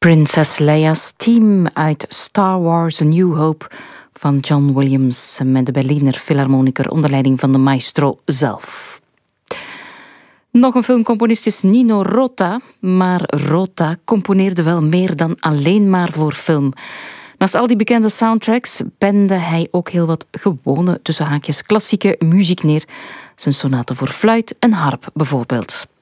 Princess Leia's Theme uit Star Wars A New Hope van John Williams met de Berliner Philharmoniker onder leiding van de maestro zelf. Nog een filmcomponist is Nino Rota, maar Rota componeerde wel meer dan alleen maar voor film. Naast al die bekende soundtracks pende hij ook heel wat gewone, tussen haakjes, klassieke muziek neer. Zijn sonaten voor fluit en harp bijvoorbeeld.